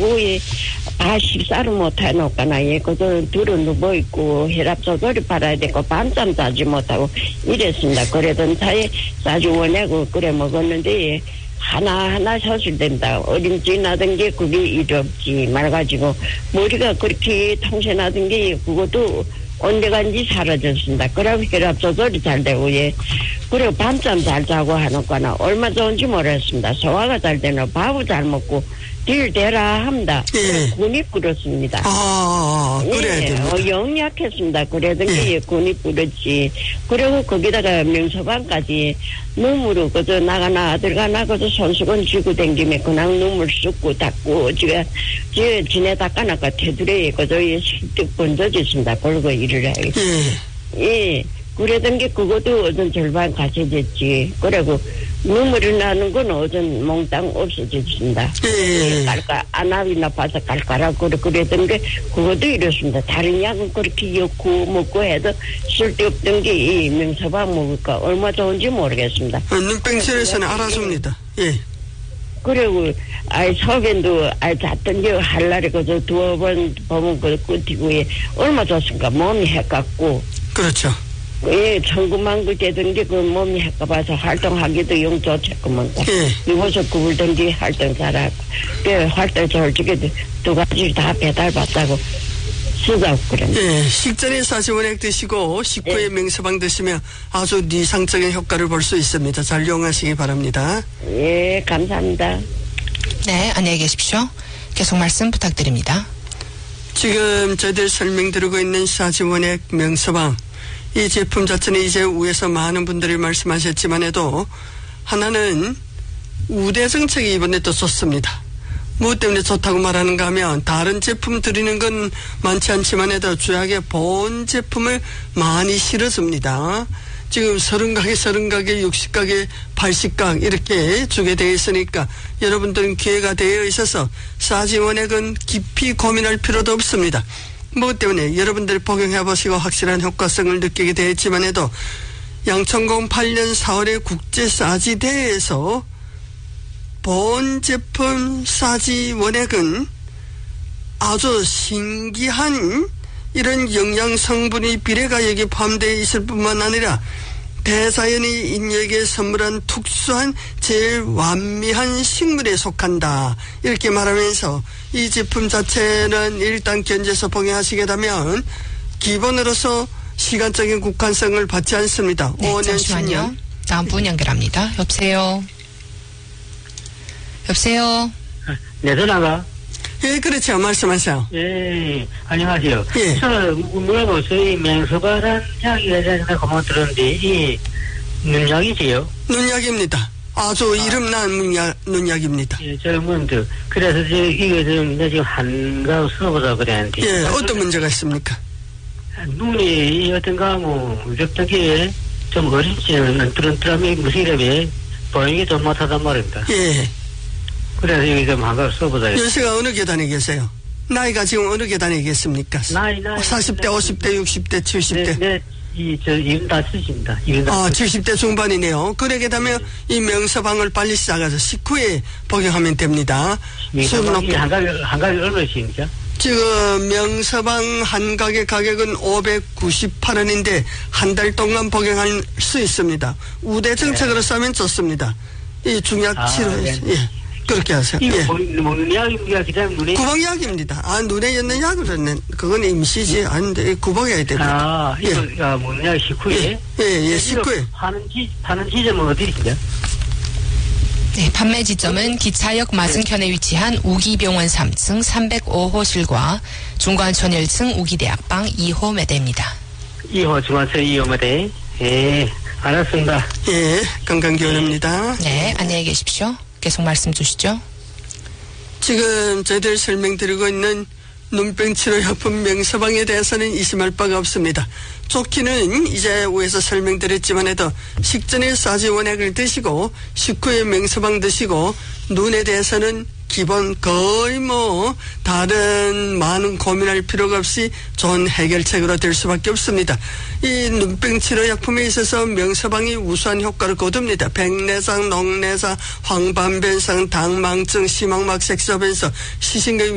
부부에 다 식사를 못 해놓거나, 예, 그저 둘은 누워있고, 혈압 조절이 받아야 되고, 밤잠 자지 못하고, 이랬습니다. 그러던 사이에 자주 원하고, 그래 먹었는데, 예, 하나하나 소실된다. 어림짐나던 게 그게 이롭지 말가지고, 머리가 그렇게 통신하던 게, 그것도 언제간지 사라졌습니다. 그러고 혈압 조절이 잘 되고, 예. 그리고 밤잠 잘 자고 하는거나 얼마 좋은지 모르겠습니다. 소화가 잘 되나 밥을 잘 먹고 딜 대라 합니다. 예. 군이 불었습니다. 그래야 됩니다. 영약했습니다. 그러던 게 군이 불었지. 그리고 거기다가 명소방까지 눈물을 그저 나가나 들어가나 그저 손수건 쥐고 댕기면 그냥 눈물 쏟고 닦고 지가 지네 닦아나가 테두리에 그저 실득 번져졌습니다. 그러고 일을 해요. 예. 그러던 게 그것도 어떤 절반 가셔졌지. 그리고 눈물이 나는 건 어떤 몽땅 없어졌습니다. 안압이 나빠서 깔깔하고 그러던 게 그것도 이렇습니다. 다른 약은 그렇게 엮고 먹고 해도 쓸데없던 게 이 명서방 먹을까 얼마 좋은지 모르겠습니다. 눈병실에서는 알아줍니다. 예. 그리고 소변도 잤던 게 할 날에 그저 두어 번 보면 그 끝이고 얼마 좋습니까? 몸이 해갖고. 그렇죠. 예, 천구만구 되던 게 그 몸이 해가봐서 활동하기도 영 좋겠구먼. 이곳에 구불던 게 활동 잘하고. 그 활동 솔직히 두 가지 다 배달받다고 쓰자고 그래. 예, 식전에 사시원액 드시고 식후에 명서방 드시면 아주 이상적인 효과를 볼 수 있습니다. 잘 이용하시기 바랍니다. 예, 감사합니다. 네, 안녕히 계십시오. 계속 말씀 부탁드립니다. 지금 저희들 설명드리고 있는 사시원액 명서방. 이 제품 자체는 이제 위에서 많은 분들이 말씀하셨지만 해도 하나는 우대 정책이 이번에 또 좋습니다. 무엇 때문에 좋다고 말하는가 하면 다른 제품 드리는 건 많지 않지만 해도 주약의 본 제품을 많이 실어줍니다. 지금 30가게, 60가게, 80각 이렇게 주게 되어 있으니까 여러분들은 기회가 되어 있어서 사지원액은 깊이 고민할 필요도 없습니다. 무엇 때문에 여러분들이 복용해보시고 확실한 효과성을 느끼게 되었지만 해도 양천공 8년 4월에 국제사지대회에서 본 제품 사지원액은 아주 신기한 이런 영양성분이 비례가 여기 포함되어 있을 뿐만 아니라 대자연이 인류에게 선물한 특수한 제일 완미한 식물에 속한다. 이렇게 말하면서 이 제품 자체는 일단 견제해서 복용하시게 되면 기본으로서 시간적인 국한성을 받지 않습니다. 네, 5년, 잠시만요. 10년. 다음 분 연결합니다. 여보세요. 여보세요. 네, 전화가. 예, 그렇죠. 말씀하세요. 예, 안녕하세요. 예. 뭐라고 저희 맹서바란 약이라 생각 한번 들었는데 이 눈약이지요? 눈약입니다. 아주 이름난 눈약입니다. 예, 저 먼저 그래서 이거 지금 한가로 써보자 그랬는데. 예, 어떤 문제가 있습니까? 눈이 어떤가 어떻게 좀 어렵지는 뚜런뚜람이 무슨 이름이 보이는 게 좀 못하단 말입니다. 예. 그래서 이거 좀 한가로 써보자. 연세가 어느 계단에 계세요? 나이가 지금 어느 계단에 계십니까? 나이 40대, 50대, 60대, 70대. 네, 75입니다. 70대 중반이네요. 그러게 되면 이 명서방을 빨리 시작해서 식후에 복용하면 됩니다. 명서방이 한가위 얼마씩입니까? 지금 명서방 한 가게 가격은 598원인데 한 달 동안 복용할 수 있습니다. 우대 정책으로 싸면 좋습니다. 이 중약 치료에서. 네. 예. 그렇게 하세요. 이거 예. 먹는 약입니까? 그냥 눈에? 구멍약입니다. 눈에 였는 약을 했네. 그건 임시지. 아닌데, 구멍해야 됩니다. 이거, 먹는 약 식후에? 예, 식후에. 파는 지점은 어디있냐? 네, 판매 지점은 기차역 맞은편에 위치한 우기병원 3층 305호실과 중관촌 1층 우기대학방 2호 매대입니다. 2호 중관촌 2호 매대. 예, 알았습니다. 예, 건강기원입니다. 네, 안녕히 계십시오. 계속 말씀 주시죠. 지금 저희들 설명드리고 있는 눈병 치료약품 명서방에 대해서는 의심할 바가 없습니다. 좋기는 이제 위에서 설명드렸지만 해도 식전에 사지원액을 드시고 식후에 명서방 드시고 눈에 대해서는 기본 거의 다른 많은 고민할 필요가 없이 좋은 해결책으로 될 수밖에 없습니다. 이 눈병 치료약품에 있어서 명서방이 우수한 효과를 거둡니다. 백내상, 녹내상, 황반변상, 당망증, 심황막 색소변성, 시신경이